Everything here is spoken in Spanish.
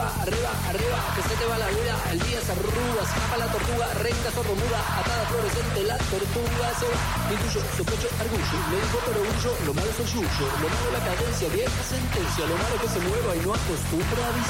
arriba, arriba, que se te va la vida, el día se arruga, se escapa la tortuga, renca, sordomuda, atada fluorescente, la tortuga se va. Intuyo, sospecho, argullo, me dijo pero orgullo, lo malo es el yuyo, lo malo es la cadencia, vieja sentencia, lo malo que se mueva y no acostumbra a